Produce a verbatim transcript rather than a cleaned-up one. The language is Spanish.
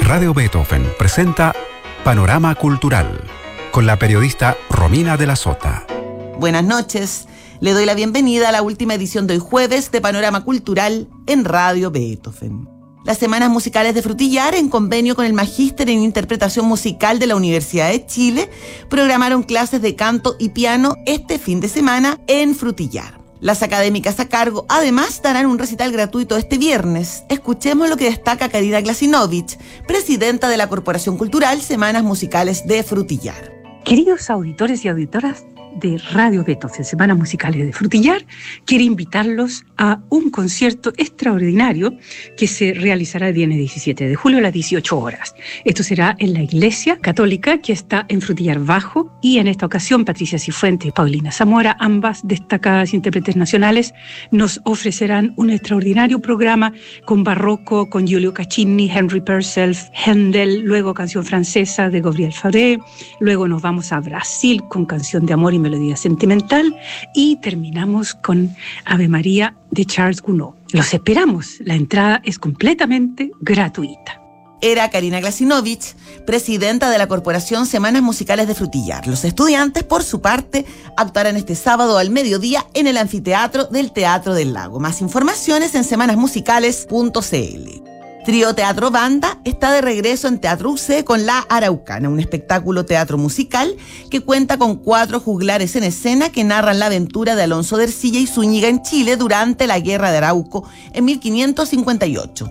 Radio Beethoven presenta Panorama Cultural con la periodista Romina de la Sota. Buenas noches. Le doy la bienvenida a la última edición de hoy jueves de Panorama Cultural en Radio Beethoven. Las Semanas Musicales de Frutillar, en convenio con el Magíster en Interpretación Musical de la Universidad de Chile, programaron clases de canto y piano este fin de semana en Frutillar. Las académicas a cargo, además, darán un recital gratuito este viernes. Escuchemos lo que destaca Karina Glasinovich, presidenta de la Corporación Cultural Semanas Musicales de Frutillar. Queridos auditores y auditoras de Radio Beethoven, Semanas Musicales de Frutillar, quiero invitarlos a un concierto extraordinario que se realizará el viernes diecisiete de julio a las dieciocho horas. Esto será en la Iglesia Católica, que está en Frutillar Bajo, y en esta ocasión Patricia Cifuentes y Paulina Zamora, ambas destacadas intérpretes nacionales, nos ofrecerán un extraordinario programa con barroco, con Giulio Caccini, Henry Purcell, Händel, luego canción francesa de Gabriel Fauré, luego nos vamos a Brasil con canción de amor y melodía sentimental, y terminamos con Ave María de Charles Gounod. Los esperamos. La entrada es completamente gratuita. Era Karina Glasinovich, presidenta de la Corporación Semanas Musicales de Frutillar. Los estudiantes, por su parte, actuarán este sábado al mediodía en el anfiteatro del Teatro del Lago. Más informaciones en semanas musicales punto c l. Trío Teatro Banda está de regreso en Teatro U C con La Araucana, un espectáculo teatro musical que cuenta con cuatro juglares en escena que narran la aventura de Alonso de Ercilla y Zúñiga en Chile durante la Guerra de Arauco en mil quinientos cincuenta y ocho.